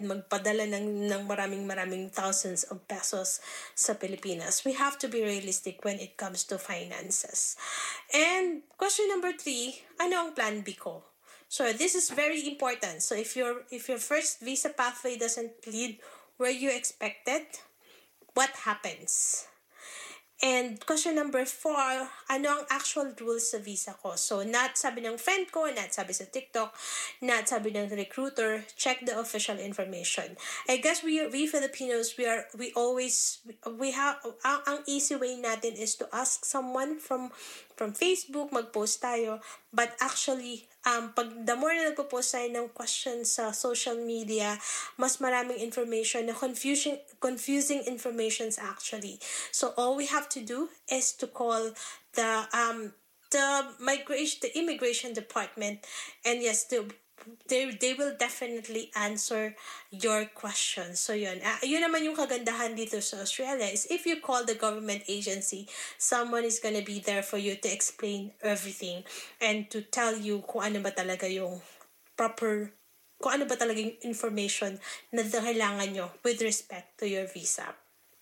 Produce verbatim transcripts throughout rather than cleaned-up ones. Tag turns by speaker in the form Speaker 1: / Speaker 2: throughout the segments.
Speaker 1: magpadala ng, ng maraming maraming thousands of pesos sa Pilipinas. We have to be realistic when it comes to finances. And question number three, ano ang plan B ko? So this is very important. So if your if your first visa pathway doesn't lead where you expected, what happens? And question number four, ano ang actual rules sa visa ko? So, not sabi ng friend ko, not sabi sa TikTok, not sabi ng recruiter, check the official information. I guess we we Filipinos, we are we always we have ang, ang easy way natin is to ask someone from from Facebook, mag-post tayo, but actually um pag the more na nagpo-post tayo ng questions sa social media, mas maraming information na confusing confusing informations actually. So all we have to do is to call the um the migration the immigration department, and yes, the they they will definitely answer your questions. So yun, uh, yun naman yung kagandahan dito sa Australia is if you call the government agency, someone is gonna be there for you to explain everything and to tell you kung ano ba talaga yung proper, kung ano ba talaga yung information na kailangan nyo with respect to your visa.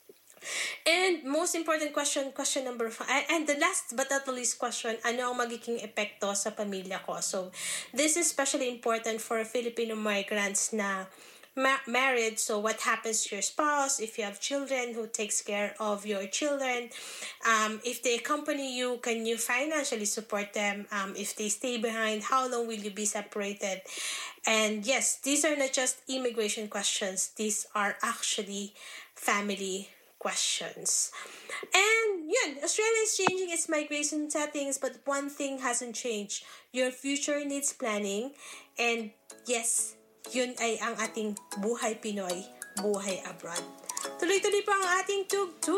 Speaker 1: And most important question, question number five, and the last but not the least question, ano ang magiging epekto sa pamilya ko? So, this is especially important for Filipino migrants na ma- married. So, what happens to your spouse? If you have children, who takes care of your children? Um, if they accompany you, can you financially support them? Um, if they stay behind, how long will you be separated? And yes, these are not just immigration questions. These are actually family questions. And yun, Australia is changing its migration settings, but one thing hasn't changed. Your future needs planning. And yes, yun ay ang ating buhay Pinoy, buhay abroad. Tuloy-tuloy po ang ating tug-tug.